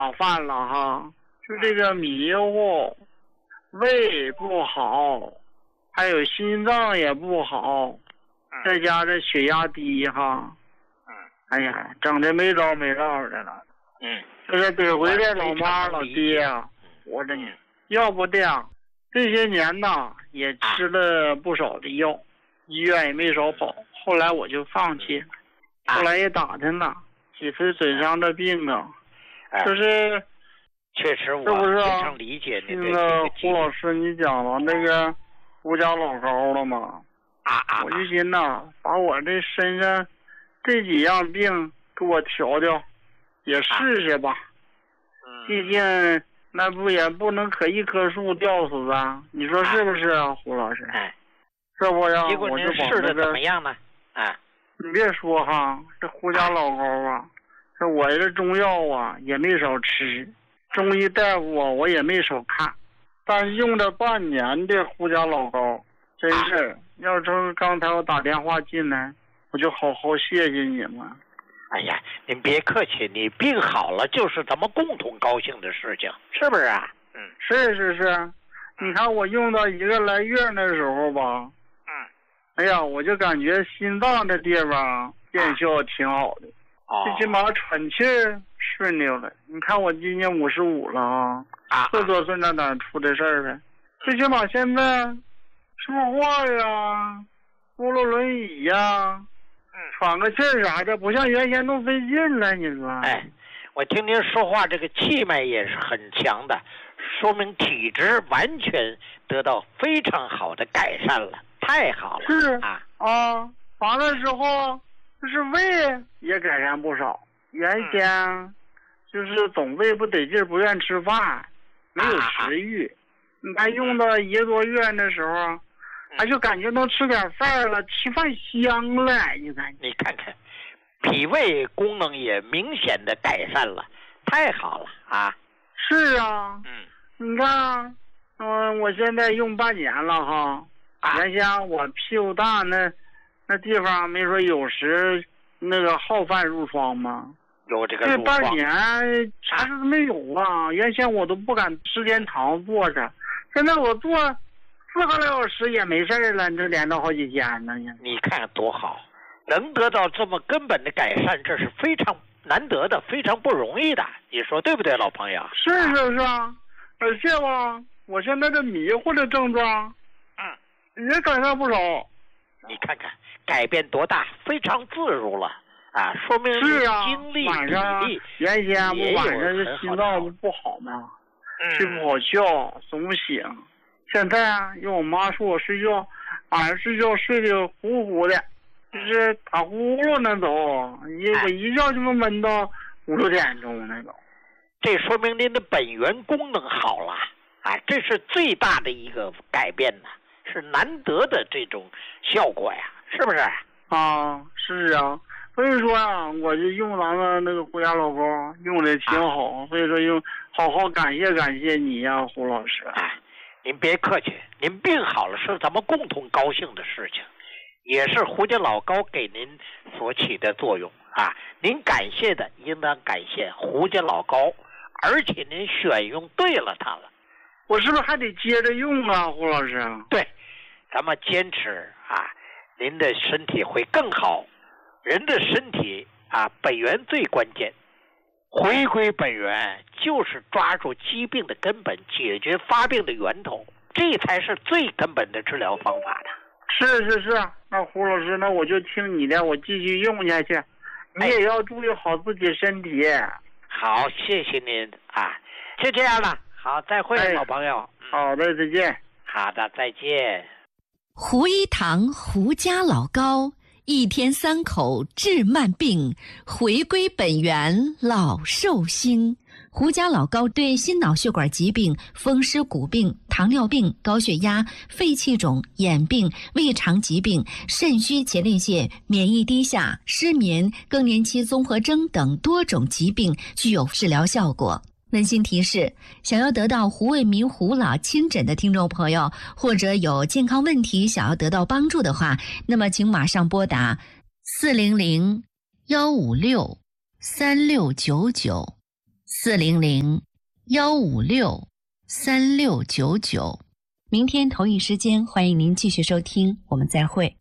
打饭了哈，就这个迷糊，胃不好，还有心脏也不好，再加这血压低哈。哎呀，整的没招没落的了。就是得回来老妈老爹啊，活着呢。要不这样，这些年呐也吃了不少的药，医院也没少跑。后来我就放弃了，后来也打听了几次损伤的病啊，就是确实我非常理解你那个胡老师你讲了那个胡家老高了嘛，我就寻呐把我这身上这几样病给我调调，也试试吧。毕竟那不也不能可一棵树吊死啊，你说是不是啊，胡老师？这不呀， 结果您试的怎么样呢？ 你别说哈，这胡家老高啊，这我这中药啊也没少吃，中医大夫啊我也没少看，但用了半年的胡家老高，真是要说刚才我打电话进来，我就好好谢谢你们。 哎呀，您别客气，你病好了就是咱们共同高兴的事情，是不是啊？ 是，你看我用到1个来月的时候吧，哎呀，我就感觉心脏这地方见效挺好的，最起码喘气顺溜了。你看我今年55了啊，40多岁那哪出的事儿呗？最起码现在说话呀，扶了轮椅呀，喘个气儿啥的，不像原先那么费劲了。你说？ 我听您说话，这个气脉也是很强的，说明体质完全得到非常好的改善了，太好了。 是完了之后，就是胃也改善不少。原先就是总胃不得劲，不愿吃饭，没有食欲。你看用到1个多月的时候，就感觉能吃点饭了，吃饭香了。 你看看，脾胃功能也明显的改善了，太好了啊！ 是啊，你看，我现在用半年了哈。原先我屁股大那地方没说有时那个好饭褥疮吗？ 有这个这半年啥事都没有啊！原先我都不敢时间长坐着，现在我坐4个来小时也没事了，这连着好几天呢。 你看多好，能得到这么根本的改善，这是非常难得的，非常不容易的。你说对不对，老朋友？ 是啊，而且吧，我现在这迷糊的症状，也改善不少。 你看看改变多大，非常自如了啊！说明你精力晚上原先不晚上这心脏不好嘛，睡不好觉，总醒。现在用我妈说我睡觉，晚上睡觉睡得呼呼的，就是打呼噜那种，我一觉就能闷到5、6点钟那种。 这说明您的本源功能好了这是最大的一个改变呢，是难得的这种效果呀，是不是？ 是啊，所以说我就用咱们那个胡家老高用的挺好，所以说好好感谢你呀，胡老师。 您别客气，您病好了是咱们共同高兴的事情，也是胡家老高给您所起的作用您感谢的应当感谢胡家老高，而且您选用对了它了。 我是不是还得接着用啊，胡老师？ 对，咱们坚持您的身体会更好。人的身体本源最关键，回归本源就是抓住疾病的根本，解决发病的源头，这才是最根本的治疗方法的。 是，那胡老师，那我就听你的，我继续用下去。你也要注意好自己身体。 好，谢谢您就这样了。好，再会，老朋友。 好的，再见。 好的，再见。 胡一堂胡家老高，1天3口治慢病，回归本源老寿星。胡家老高对心脑血管疾病、风湿骨病、糖尿病、高血压、肺气肿、眼病、胃肠疾病、肾虚前列腺、免疫低下、失眠、更年期综合征等多种疾病具有治疗效果。温馨提示：想要得到胡卫民胡老亲诊的听众朋友，或者有健康问题想要得到帮助的话，那么请马上拨打400-156-3699 400-156-3699。明天同一时间，欢迎您继续收听，我们再会。